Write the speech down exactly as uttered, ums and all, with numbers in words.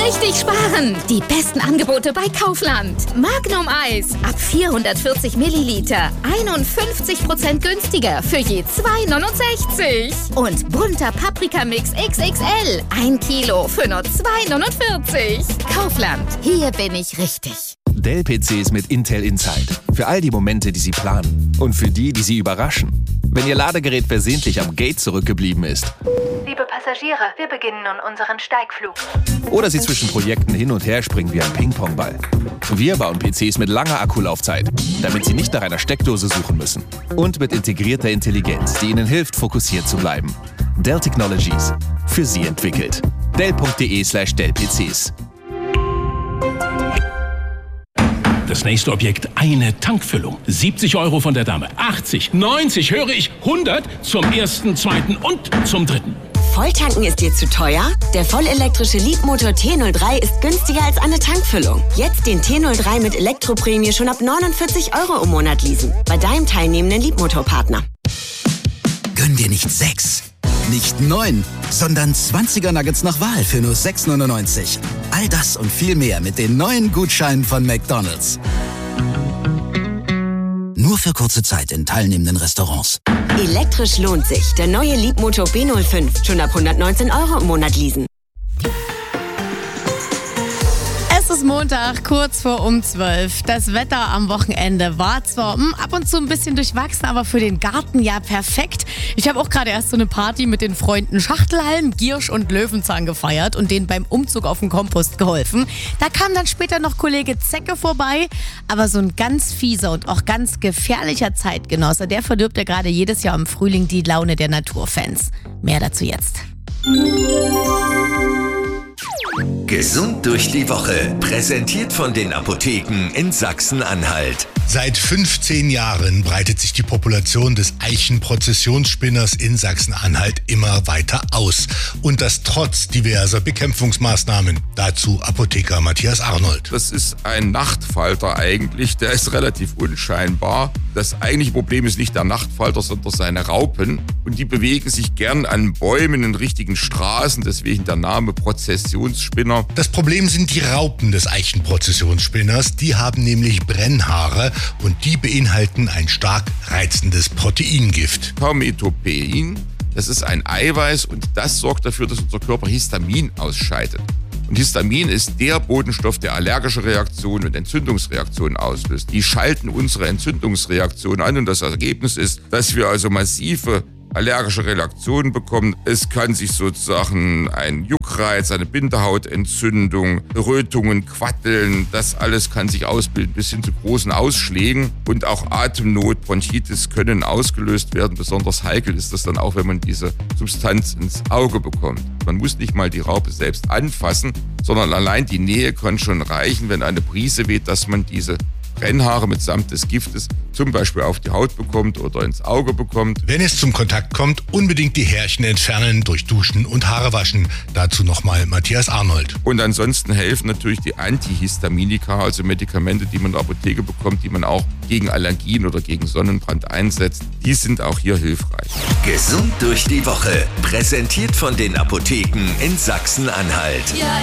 richtig sparen. Die besten Angebote bei Kaufland. Magnum Eis ab vierhundertvierzig Milliliter. einundfünfzig Prozent günstiger für je zwei neunundsechzig. Und bunter Paprikamix X X L. Ein Kilo für nur zwei neunundvierzig. Kaufland. Hier bin ich richtig. Dell-P Cs mit Intel Inside. Für all die Momente, die Sie planen. Und für die, die Sie überraschen. Wenn Ihr Ladegerät versehentlich am Gate zurückgeblieben ist. Liebe Passagiere, wir beginnen nun unseren Steigflug. Oder Sie zwischen Projekten hin und her springen wie ein Ping-Pong-Ball. Wir bauen P Cs mit langer Akkulaufzeit, damit Sie nicht nach einer Steckdose suchen müssen. Und mit integrierter Intelligenz, die Ihnen hilft, fokussiert zu bleiben. Dell Technologies. Für Sie entwickelt. Dell.de slash Dell-PCs. Das nächste Objekt, eine Tankfüllung. siebzig Euro von der Dame, achtzig, neunzig, höre ich, hundert zum ersten, zweiten und zum dritten. Volltanken ist dir zu teuer? Der vollelektrische Leapmotor T null drei ist günstiger als eine Tankfüllung. Jetzt den T null drei mit Elektroprämie schon ab neunundvierzig Euro im Monat leasen. Bei deinem teilnehmenden Leapmotor-Partner. Gönn dir nicht sechs, nicht neun, sondern zwanziger Nuggets nach Wahl für nur sechs neunundneunzig. All das und viel mehr mit den neuen Gutscheinen von McDonald's. Nur für kurze Zeit in teilnehmenden Restaurants. Elektrisch lohnt sich. Der neue Leapmotor B null fünf. Schon ab hundertneunzehn Euro im Monat leasen. Es ist Montag, kurz vor um zwölf. Das Wetter am Wochenende war zwar mh, ab und zu ein bisschen durchwachsen, aber für den Garten ja perfekt. Ich habe auch gerade erst so eine Party mit den Freunden Schachtelhalm, Giersch und Löwenzahn gefeiert und denen beim Umzug auf den Kompost geholfen. Da kam dann später noch Kollege Zecke vorbei, aber so ein ganz fieser und auch ganz gefährlicher Zeitgenosse, der verdirbt ja gerade jedes Jahr im Frühling die Laune der Naturfans. Mehr dazu jetzt. Gesund durch die Woche, präsentiert von den Apotheken in Sachsen-Anhalt. Seit fünfzehn Jahren breitet sich die Population des Eichenprozessionsspinners in Sachsen-Anhalt immer weiter aus. Und das trotz diverser Bekämpfungsmaßnahmen. Dazu Apotheker Matthias Arnold. Das ist ein Nachtfalter eigentlich, der ist relativ unscheinbar. Das eigentliche Problem ist nicht der Nachtfalter, sondern seine Raupen. Und die bewegen sich gern an Bäumen in richtigen Straßen, deswegen der Name Prozessionsspinner. Das Problem sind die Raupen des Eichenprozessionsspinners. Die haben nämlich Brennhaare und die beinhalten ein stark reizendes Proteingift. Permetopein, das ist ein Eiweiß und das sorgt dafür, dass unser Körper Histamin ausscheidet. Und Histamin ist der Botenstoff, der allergische Reaktionen und Entzündungsreaktionen auslöst. Die schalten unsere Entzündungsreaktionen an und das Ergebnis ist, dass wir also massive allergische Reaktionen bekommen. Es kann sich sozusagen ein Juckreiz, eine Bindehautentzündung, Rötungen, Quatteln, das alles kann sich ausbilden bis hin zu großen Ausschlägen. Und auch Atemnot, Bronchitis können ausgelöst werden. Besonders heikel ist das dann auch, wenn man diese Substanz ins Auge bekommt. Man muss nicht mal die Raupe selbst anfassen, sondern allein die Nähe kann schon reichen, wenn eine Brise weht, dass man diese Brennhaare mitsamt des Giftes zum Beispiel auf die Haut bekommt oder ins Auge bekommt. Wenn es zum Kontakt kommt, unbedingt die Härchen entfernen durch Duschen und Haare waschen. Dazu nochmal Matthias Arnold. Und ansonsten helfen natürlich die Antihistaminika, also Medikamente, die man in der Apotheke bekommt, die man auch gegen Allergien oder gegen Sonnenbrand einsetzt. Die sind auch hier hilfreich. Gesund durch die Woche, präsentiert von den Apotheken in Sachsen-Anhalt.